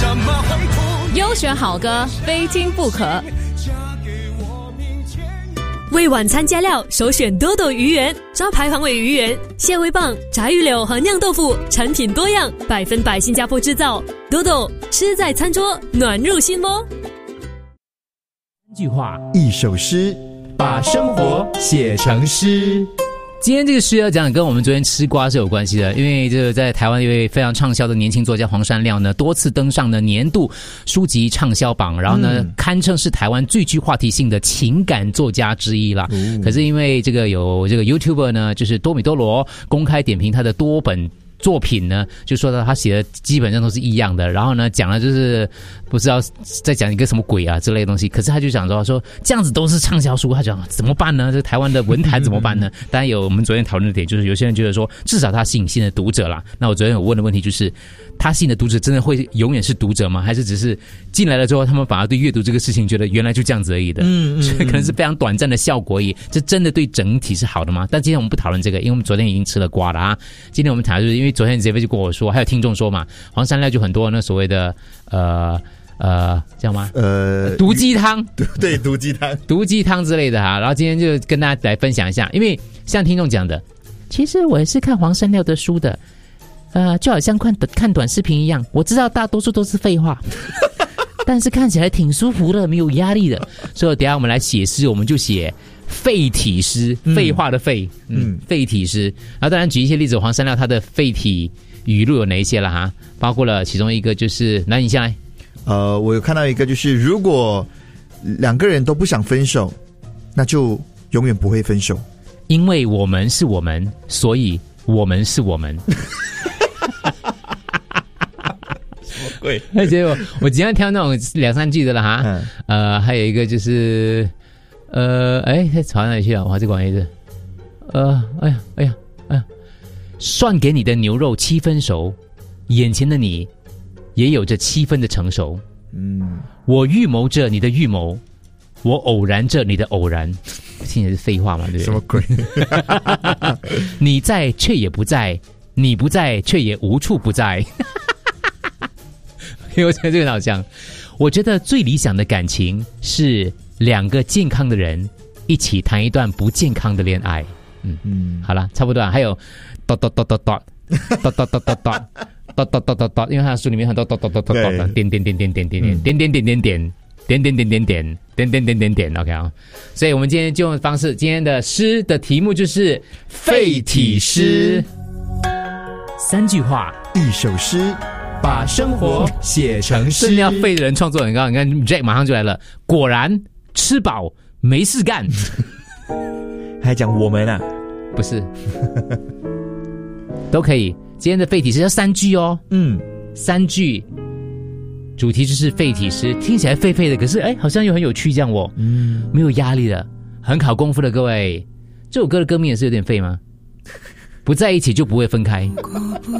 什么会痛？ 优选好歌，非听不可。 为晚餐加料，首选多多鱼圆，招牌黄尾鱼圆、蟹味棒、炸鱼柳和酿豆腐，产品多样，100%新加坡制造。多多吃在餐桌，暖入心窝。 3句话 1首诗， 把生活写成诗。今天这个诗要讲跟我们昨天吃瓜是有关系的，因为这个在台湾一位非常畅销的年轻作家黄山亮呢，多次登上了年度书籍畅销榜，然后呢，堪称是台湾最具话题性的情感作家之一啦。可是因为这个有这个 YouTuber 呢，就是多米多罗公开点评他的多本作品呢，就说到他写的基本上都是一样的，然后呢讲了就是不知道在讲一个什么鬼啊之类的东西，可是他就讲说这样子都是畅销书，他讲怎么办呢？这台湾的文坛怎么办呢？当然有我们昨天讨论的点，就是有些人觉得说至少他吸引新的读者啦。那我昨天有问的问题就是，他吸引的读者真的会永远是读者吗？还是只是进来了之后他们反而对阅读这个事情觉得原来就这样子而已的？所以可能是非常短暂的效果而已，这真的对整体是好的吗？但今天我们不讨论这个，因为我们昨天已经吃了瓜了啊。今天我们谈的就是因为昨天 Xavier 就跟我说，还有听众说嘛，黄山料就很多那所谓的这样吗？毒鸡汤， 对，毒鸡汤， 毒鸡汤之类的哈。然后今天就跟大家来分享一下，因为像听众讲的，其实我也是看黄山料的书的，就好像看短视频一样，我知道大多数都是废话，但是看起来挺舒服的，没有压力的。所以等一下我们来写诗，我们就写废体诗，废话的废，废体诗。然后当然举一些例子，黄山料他的废体语录有哪一些了哈？包括了其中一个就是来你先来。 我有看到一个，就是如果2个人都不想分手，那就永远不会分手。 因为我们是我们，所以我们是我们。 什么鬼？ 而且我经常挑那种2-3句的了哈。还有一个就是跑到哪里去了？我还是管一次。哎呀，涮给你的牛肉7分熟，眼前的你也有着7分的成熟。我预谋着你的预谋，我偶然着你的偶然。听起来是废话嘛，对不对？ 什么鬼？ 你在却也不在，你不在却也无处不在。因为我觉得这个好像，我觉得最理想的感情是2个健康的人一起谈一段不健康的恋爱。好了，差不多。还有因为他的书里面很多点 OK 啊，所以我们今天就用方式，今天的诗的题目就是废体诗。3句话 1首诗， 把生活写成诗。真的要废的人创作很高，你看 Jack 马上就来了，果然吃饱没事干。 还讲我们啊？ 不是，都可以。今天的废体诗要3句哦，3句，主题就是废体诗，听起来废废的，可是好像又很有趣这样哦，没有压力的，很考功夫的各位。这首歌的歌名也是有点废吗？不在一起就不会分开。